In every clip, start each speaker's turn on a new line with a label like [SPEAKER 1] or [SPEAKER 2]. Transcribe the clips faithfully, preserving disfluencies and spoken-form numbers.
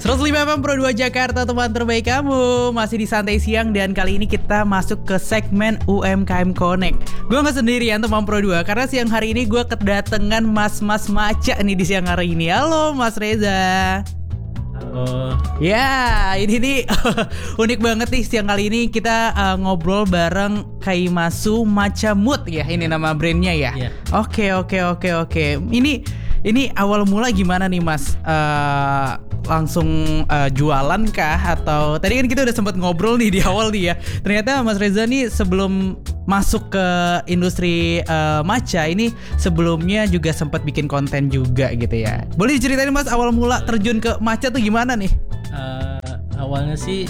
[SPEAKER 1] seratus lima F M Pro dua Jakarta, teman terbaik kamu. Masih di Santai Siang dan kali ini kita masuk ke segmen U M K M Connect. Gue gak sendirian teman Pro dua, karena siang hari ini gue kedatangan mas-mas maca nih di siang hari ini. Halo Mas Reza.
[SPEAKER 2] Halo.
[SPEAKER 1] Ya, ini nih unik banget nih siang kali ini kita uh, ngobrol bareng Kaimasu Matcha Mood ya. Ini nama brandnya ya.
[SPEAKER 2] Yeah.
[SPEAKER 1] Oke oke oke oke. Ini ini awal mula gimana nih Mas? Uh, langsung uh, jualan kah atau tadi kan kita udah sempat ngobrol nih di awal nih ya. Ternyata Mas Reza nih sebelum masuk ke industri uh, matcha ini sebelumnya juga sempat bikin konten juga gitu ya. Boleh diceritain Mas awal mula terjun ke matcha tuh gimana nih?
[SPEAKER 2] Uh, awalnya sih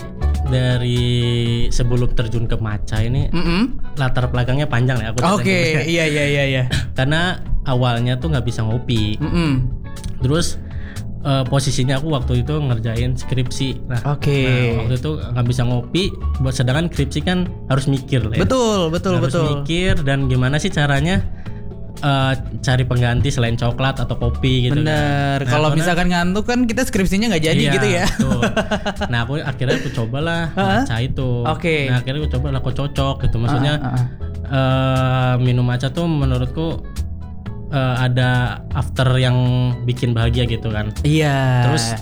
[SPEAKER 2] dari sebelum terjun ke matcha ini mm-hmm. latar belakangnya panjang ya aku.
[SPEAKER 1] Oke, okay, iya iya iya iya.
[SPEAKER 2] Karena awalnya tuh nggak bisa ngopi. Mm-hmm. Terus uh, posisinya aku waktu itu ngerjain skripsi. Nah,
[SPEAKER 1] Oke. Okay.
[SPEAKER 2] Nah, waktu itu nggak bisa ngopi. Sedangkan skripsi kan harus mikir. Ya.
[SPEAKER 1] Betul betul
[SPEAKER 2] harus
[SPEAKER 1] betul.
[SPEAKER 2] Harus mikir dan gimana sih caranya uh, cari pengganti selain coklat atau kopi gitu.
[SPEAKER 1] Bener. Kan. Kalau nah, misalkan ngantuk kan kita skripsinya nggak jadi
[SPEAKER 2] iya,
[SPEAKER 1] gitu ya.
[SPEAKER 2] Betul. Nah aku akhirnya aku cobalah matcha itu.
[SPEAKER 1] Oke. Okay.
[SPEAKER 2] Nah akhirnya aku coba lah kok cocok gitu. Maksudnya uh, uh, uh. Uh, minum matcha tuh menurutku uh, ada after yang bikin bahagia gitu kan.
[SPEAKER 1] Iya.
[SPEAKER 2] Terus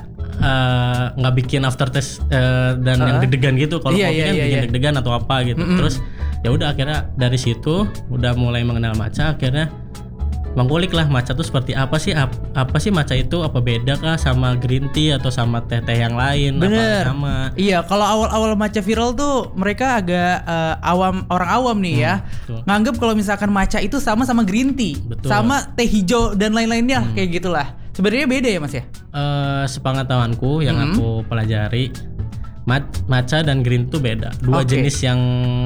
[SPEAKER 2] nggak uh, bikin aftertaste uh, dan uh, yang deg-degan gitu. Kalau
[SPEAKER 1] iya,
[SPEAKER 2] kopi
[SPEAKER 1] iya,
[SPEAKER 2] kan
[SPEAKER 1] iya,
[SPEAKER 2] bikin
[SPEAKER 1] iya.
[SPEAKER 2] deg-degan atau apa gitu. Mm-hmm. Terus ya udah akhirnya dari situ udah mulai mengenal matcha. Akhirnya mengkulik lah matcha tuh seperti apa sih, ap, apa sih matcha itu, apa beda kah sama green tea atau sama teh-teh yang lain.
[SPEAKER 1] Bener.
[SPEAKER 2] Apa sama.
[SPEAKER 1] Iya, kalau awal-awal matcha viral tuh mereka agak uh, awam, orang awam nih hmm, ya betul. Nganggep kalau misalkan matcha itu sama sama green tea, betul. Sama teh hijau dan lain-lainnya hmm. kayak gitulah. Sebenarnya beda ya Mas ya? Uh,
[SPEAKER 2] sepengetahuanku yang hmm. aku pelajari, mat- matcha dan green tea tuh beda, dua okay. jenis yang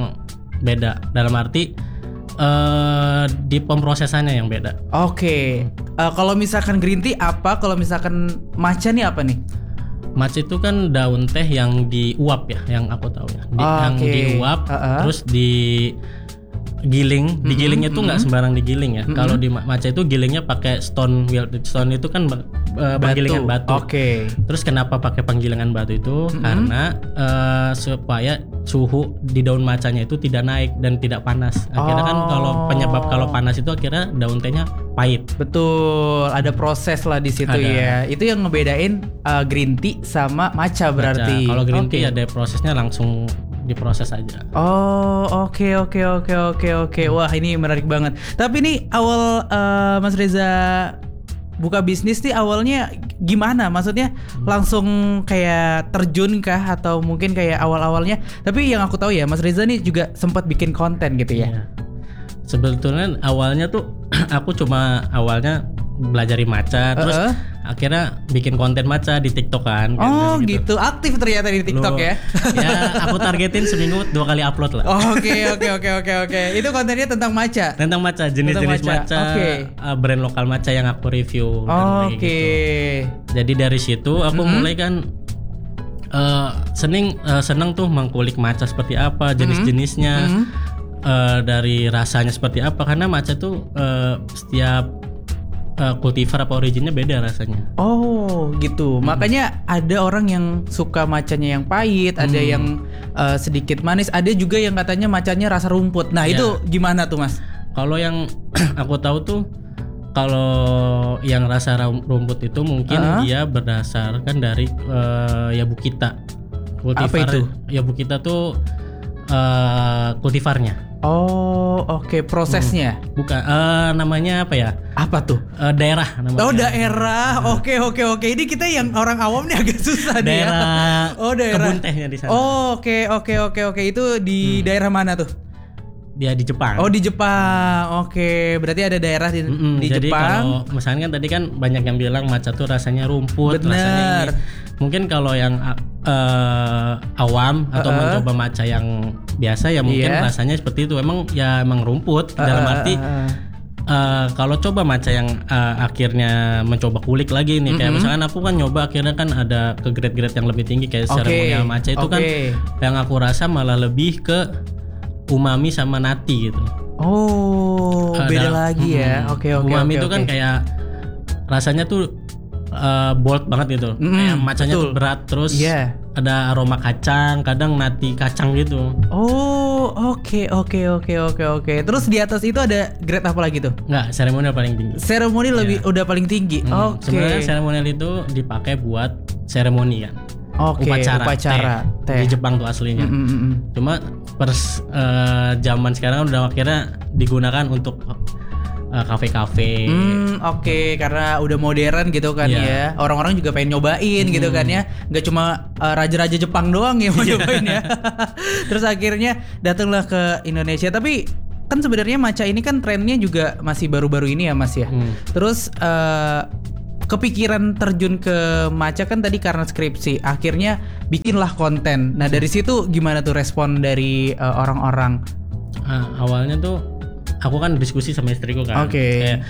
[SPEAKER 2] beda. Dalam arti Uh, di pemrosesannya yang beda.
[SPEAKER 1] Oke. Okay. Uh, kalau misalkan green tea apa? Kalau misalkan matcha nih apa nih?
[SPEAKER 2] Matcha itu kan daun teh yang diuap ya, yang aku tahu ya. Di,
[SPEAKER 1] oh,
[SPEAKER 2] yang okay. diuap, uh-uh. terus di giling, mm-hmm, digilingnya tuh nggak mm-hmm. sembarang digiling ya. Mm-hmm. Kalau di matcha itu gilingnya pakai stone wheel. Stone itu kan uh, penggilingan batu.
[SPEAKER 1] Oke. Okay.
[SPEAKER 2] Terus kenapa pakai penggilingan batu itu? Mm-hmm. Karena uh, supaya suhu di daun matchanya itu tidak naik dan tidak panas. Akhirnya oh. kan kalau penyebab kalau panas itu akhirnya daun tehnya pahit.
[SPEAKER 1] Betul. Ada proses lah di situ ya. Itu yang ngebedain uh, green tea sama matcha berarti.
[SPEAKER 2] Kalau green
[SPEAKER 1] okay.
[SPEAKER 2] tea ada prosesnya langsung diproses aja.
[SPEAKER 1] Oh oke okay, oke okay, oke okay, oke oke. Wah ini menarik banget. Tapi nih awal uh, Mas Reza buka bisnis nih awalnya gimana? Maksudnya hmm. langsung kayak terjun kah atau mungkin kayak awal-awalnya? Tapi yang aku tahu ya Mas Reza nih juga sempat bikin konten gitu ya.
[SPEAKER 2] Iya. Sebetulnya awalnya tuh aku cuma awalnya belajari matcha, terus uh-uh. akhirnya bikin konten matcha di TikTok kan.
[SPEAKER 1] Oh gitu. gitu, aktif ternyata di TikTok. Loh, ya.
[SPEAKER 2] Ya aku targetin seminggu dua kali upload lah.
[SPEAKER 1] Oke oke oke oke oke. Itu kontennya tentang matcha.
[SPEAKER 2] Tentang matcha, jenis-jenis matcha, okay. uh, brand lokal matcha yang aku review.
[SPEAKER 1] Oke. Okay.
[SPEAKER 2] Gitu. Jadi dari situ aku mm-hmm. mulai kan uh, seneng uh, seneng tuh mengkulik matcha seperti apa, jenis-jenisnya, mm-hmm. uh, dari rasanya seperti apa. Karena matcha tuh uh, setiap Uh, kultivar apa originnya beda rasanya.
[SPEAKER 1] Oh gitu. Hmm. Makanya ada orang yang suka matchanya yang pahit, hmm. ada yang uh, sedikit manis, ada juga yang katanya matchanya rasa rumput. Nah ya. Itu gimana tuh Mas?
[SPEAKER 2] Kalau yang aku tahu tuh, kalau yang rasa rumput itu mungkin uh-huh. dia berdasarkan dari uh, Yabukita. Kultivar,
[SPEAKER 1] apa itu?
[SPEAKER 2] Yabukita tuh uh, kultivarnya.
[SPEAKER 1] Oh oke okay. Prosesnya
[SPEAKER 2] hmm. Bukan uh, namanya apa ya?
[SPEAKER 1] Apa tuh?
[SPEAKER 2] Uh, daerah namanya.
[SPEAKER 1] Oh daerah. Oke oke oke. Ini kita yang orang awam nih agak susah nih
[SPEAKER 2] ya. Oh daerah. Kebun tehnya di sana.
[SPEAKER 1] Oh oke oke oke oke. Itu di hmm. daerah mana tuh?
[SPEAKER 2] Dia di Jepang.
[SPEAKER 1] Oh di Jepang. Oke, berarti ada daerah di,
[SPEAKER 2] Mm-mm,
[SPEAKER 1] di
[SPEAKER 2] jadi
[SPEAKER 1] Jepang.
[SPEAKER 2] Jadi kalau misalnya kan tadi kan banyak yang bilang matcha tuh rasanya rumput,
[SPEAKER 1] bener.
[SPEAKER 2] rasanya ini. Mungkin kalau yang uh, awam atau uh-uh. mencoba matcha yang biasa ya mungkin yeah. rasanya seperti itu. Emang ya emang rumput uh-uh. dalam arti uh, kalau coba matcha yang uh, akhirnya mencoba kulik lagi nih, mm-hmm. kayak misalkan aku kan nyoba akhirnya kan ada ke grade-grade yang lebih tinggi kayak
[SPEAKER 1] okay.
[SPEAKER 2] seremonial matcha itu okay. kan yang aku rasa malah lebih ke umami sama nati gitu.
[SPEAKER 1] Oh, ada, beda lagi ya. Oke oke.
[SPEAKER 2] Umami
[SPEAKER 1] okay,
[SPEAKER 2] itu
[SPEAKER 1] okay.
[SPEAKER 2] kan kayak rasanya tuh uh, bold banget gitu. Mm, kayak macanya betul. Tuh berat terus yeah. ada aroma kacang, kadang nati kacang gitu.
[SPEAKER 1] Oh, oke okay, oke okay, oke okay, oke okay, oke. Okay. Terus di atas itu ada grade apa lagi tuh?
[SPEAKER 2] Enggak, seremonial paling tinggi.
[SPEAKER 1] Seremoni yeah. lebih udah paling tinggi. Hmm. Oke. Okay.
[SPEAKER 2] Sebenarnya seremonial itu dipakai buat seremoni kan.
[SPEAKER 1] Oke, okay, upacara, upacara
[SPEAKER 2] teh. teh. Di Jepang tuh aslinya. Mm, mm, mm. Cuma per uh, zaman sekarang udah akhirnya digunakan untuk uh, kafe-kafe.
[SPEAKER 1] Hmm, oke, okay. karena udah modern gitu kan yeah. ya. Orang-orang juga pengen nyobain hmm. gitu kan ya. Nggak cuma uh, raja-raja Jepang doang yang mau nyobain ya. Terus akhirnya datanglah ke Indonesia. Tapi kan sebenarnya matcha ini kan trennya juga masih baru-baru ini ya Mas ya. Hmm. Terus uh, kepikiran terjun ke matcha kan tadi karena skripsi, akhirnya bikinlah konten. Nah dari situ gimana tuh respon dari uh, orang-orang?
[SPEAKER 2] Uh, awalnya tuh aku kan diskusi sama istriku kan.
[SPEAKER 1] Oke. Okay.
[SPEAKER 2] Kayak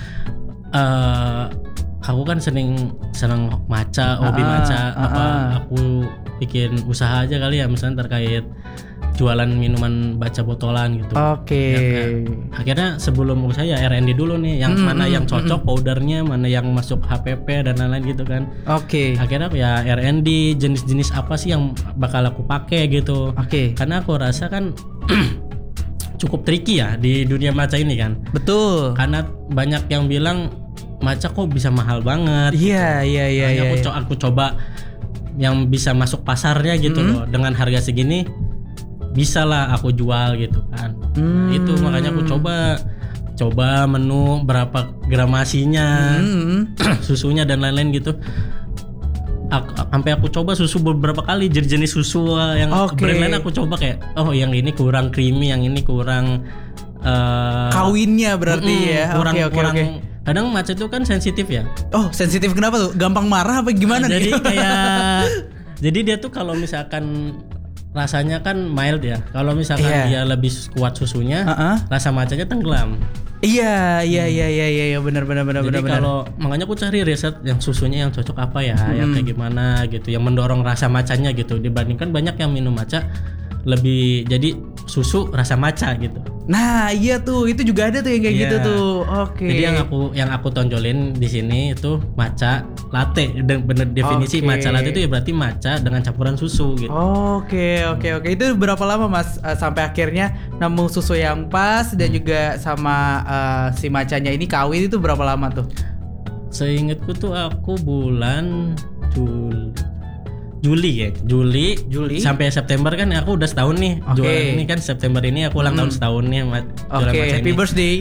[SPEAKER 2] uh, aku kan sering seneng matcha, hobi uh, matcha. Uh, apa uh. aku bikin usaha aja kali ya, misalnya terkait jualan minuman baca botolan gitu.
[SPEAKER 1] Oke. Okay.
[SPEAKER 2] Ya, akhirnya sebelum usaha ya R and D dulu nih, yang mm, mana yang cocok mm, powdernya, mana yang masuk H P P dan lain-lain gitu kan.
[SPEAKER 1] Oke. Okay.
[SPEAKER 2] Akhirnya ya R and D jenis-jenis apa sih yang bakal aku pakai gitu.
[SPEAKER 1] Oke. Okay.
[SPEAKER 2] Karena aku rasa kan cukup tricky ya di dunia matcha ini kan.
[SPEAKER 1] Betul.
[SPEAKER 2] Karena banyak yang bilang matcha kok bisa mahal banget.
[SPEAKER 1] Iya, iya, iya, iya.
[SPEAKER 2] Aku, co- aku coba yang bisa masuk pasarnya gitu mm-hmm. loh, dengan harga segini bisa lah aku jual gitu kan. Hmm. Itu makanya aku coba coba menu berapa gramasinya, hmm. susunya dan lain-lain gitu. Aku, sampai aku coba susu beberapa kali jenis susu yang okay. brand lain aku coba kayak oh yang ini kurang creamy, yang ini kurang uh,
[SPEAKER 1] kawinnya berarti mm, ya.
[SPEAKER 2] Kurang
[SPEAKER 1] okay, okay,
[SPEAKER 2] kurang
[SPEAKER 1] okay.
[SPEAKER 2] Kadang matcha itu kan sensitif ya.
[SPEAKER 1] Oh sensitif kenapa tuh? Gampang marah apa gimana
[SPEAKER 2] nah,
[SPEAKER 1] nih?
[SPEAKER 2] Jadi kayak jadi dia tuh kalau misalkan rasanya kan mild ya. Kalau misalkan yeah. dia lebih kuat susunya, uh-uh. rasa matchanya tenggelam.
[SPEAKER 1] Iya, iya, iya, iya, iya, iya, benar, benar, benar, benar.
[SPEAKER 2] Jadi kalau makanya aku cari riset yang susunya yang cocok apa ya, hmm. yang kayak gimana gitu, yang mendorong rasa matchanya gitu. Dibandingkan banyak yang minum matcha lebih jadi susu rasa matcha gitu.
[SPEAKER 1] Nah iya tuh, itu juga ada tuh yang kayak yeah. gitu tuh. Oke. Okay.
[SPEAKER 2] Jadi yang aku yang aku tonjolin di sini itu matcha latte. Dan bener definisi okay. matcha latte itu ya berarti matcha dengan campuran susu gitu.
[SPEAKER 1] Oke oke oke. Itu berapa lama Mas uh, sampai akhirnya nemu susu yang pas dan juga sama uh, si matchanya ini kawin itu berapa lama tuh?
[SPEAKER 2] Seingatku tuh aku bulan Juli. Juli ya, Juli,
[SPEAKER 1] Juli
[SPEAKER 2] sampai September kan aku udah setahun nih okay. jualan ini kan September ini aku ulang hmm. tahun setahun nih ma- jualan
[SPEAKER 1] okay. matcha ini. Happy birthday.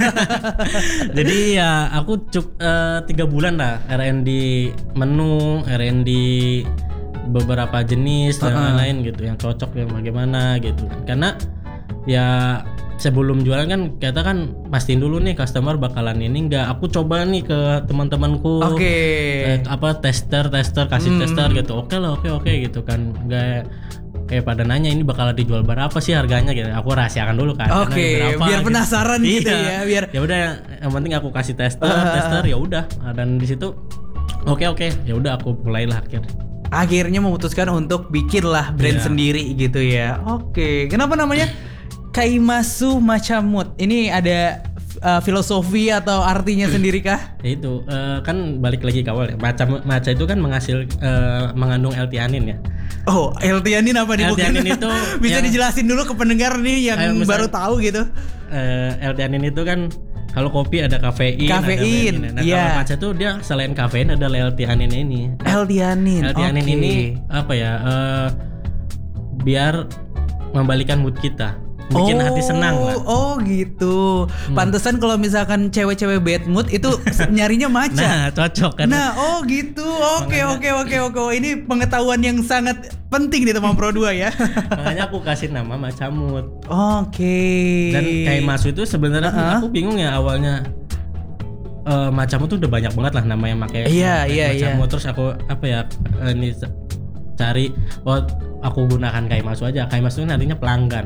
[SPEAKER 2] Jadi ya aku cuk uh, tiga bulan lah R and D menu, R and D beberapa jenis dan uh-huh. lain-lain gitu yang cocok yang bagaimana gitu. Karena ya sebelum jualan kan kita kan pastiin dulu nih customer bakalan ini enggak. Aku coba nih ke teman-temanku.
[SPEAKER 1] Oke. Okay.
[SPEAKER 2] Eh, apa tester tester kasih hmm. tester gitu. Oke lah, oke oke gitu kan. Enggak kayak pada nanya ini bakal dijual berapa sih harganya gitu. Aku rahasiakan dulu kan.
[SPEAKER 1] Oke, okay. biar gitu. Penasaran gitu
[SPEAKER 2] iya.
[SPEAKER 1] ya, biar
[SPEAKER 2] ya udah yang penting aku kasih tester, uh. tester ya udah. Dan di situ oke okay, oke, okay. ya udah aku mulailah akhirnya.
[SPEAKER 1] Akhirnya memutuskan untuk bikinlah brand yeah. sendiri gitu ya. Oke. Okay. Kenapa namanya Kaimasu Matcha Mood? Ini ada uh, filosofi atau artinya sendiri kah?
[SPEAKER 2] Ya itu uh, kan balik lagi ke awal ya. Matcha matcha itu kan menghasil uh, mengandung L-theanin ya.
[SPEAKER 1] Oh, L-theanin apa nih?
[SPEAKER 2] L-theanin itu
[SPEAKER 1] bisa yang, dijelasin dulu ke pendengar nih yang misal, baru tahu gitu.
[SPEAKER 2] Uh, L-theanin itu kan kalau kopi ada kafein,
[SPEAKER 1] kafein.
[SPEAKER 2] Ada nah,
[SPEAKER 1] yeah.
[SPEAKER 2] kalau matcha tuh dia selain kafein ada L-theanin ini.
[SPEAKER 1] L-theanin.
[SPEAKER 2] L-theanin
[SPEAKER 1] okay.
[SPEAKER 2] ini apa ya? Uh, biar membalikan mood kita. Bikin
[SPEAKER 1] oh,
[SPEAKER 2] hati senang lah.
[SPEAKER 1] Oh gitu. Hmm. Pantesan kalau misalkan cewek-cewek bad mood itu nyarinya matcha.
[SPEAKER 2] Nah, cocok kan.
[SPEAKER 1] Nah, oh gitu. Oke, oke, oke, oke. Ini pengetahuan yang sangat penting di teman Pro dua ya.
[SPEAKER 2] Makanya aku kasih nama Matcha Mood.
[SPEAKER 1] Oke. Okay.
[SPEAKER 2] Dan Kaimasu itu sebenarnya uh-huh. aku bingung ya awalnya. Uh, Matcha Mood tuh udah banyak banget lah nama yang pakai.
[SPEAKER 1] Iya, iya, iya.
[SPEAKER 2] Terus aku apa ya uh, ini cari oh aku gunakan Kaimasu aja. Kaimasu itu artinya pelanggan.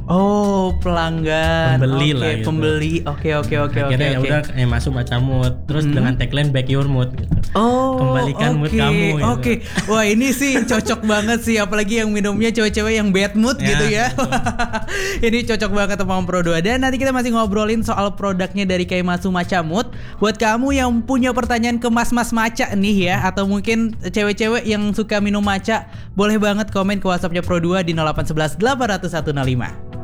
[SPEAKER 1] Oh, pelanggan.
[SPEAKER 2] Pembeli
[SPEAKER 1] okay,
[SPEAKER 2] lah gitu.
[SPEAKER 1] Pembeli. Oke, oke, oke, oke.
[SPEAKER 2] Akhirnya ya udah eh, masuk baca mood. Terus hmm. dengan tagline back your mood gitu.
[SPEAKER 1] Oh,
[SPEAKER 2] kembalikan
[SPEAKER 1] okay,
[SPEAKER 2] mood kamu gitu.
[SPEAKER 1] Oke. Okay. Wah, ini sih cocok banget sih, apalagi yang minumnya cewek-cewek yang bad mood ya, gitu ya. Ini cocok banget sama Pro dua. Dan nanti kita masih ngobrolin soal produknya dari Keimasu Matcha Mood. Buat kamu yang punya pertanyaan ke mas-mas matcha nih ya, atau mungkin cewek-cewek yang suka minum matcha, boleh banget komen ke WhatsAppnya Pro dua di nol delapan satu satu delapan nol satu nol lima.